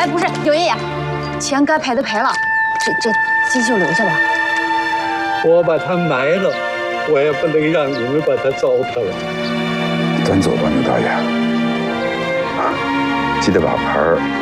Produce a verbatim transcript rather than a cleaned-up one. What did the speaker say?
不是，刘爷爷，钱该赔的赔了，这这鸡就留下吧。 我把它埋了，我也不能让你们把它糟蹋了。 咱走吧，牛大爷。啊，记得把牌儿